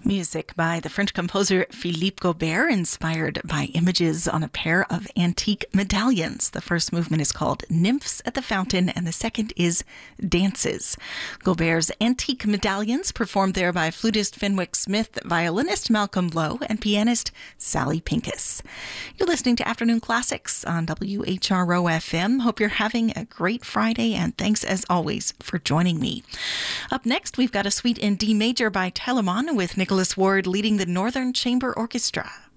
Music by the French composer Philippe Gaubert, inspired by images on a pair of antique medallions. The first movement is called Nymphs at the Fountain, and the second is Dances. Gaubert's antique medallions, performed there by flutist Fenwick Smith, violinist Malcolm Lowe, and pianist Sally Pincus. You're listening to Afternoon Classics on WHRO FM. Hope you're having a great Friday, and thanks as always for joining me. Up next, we've got a suite in D major by Telemann with Nicholas Ward leading the Northern Chamber Orchestra.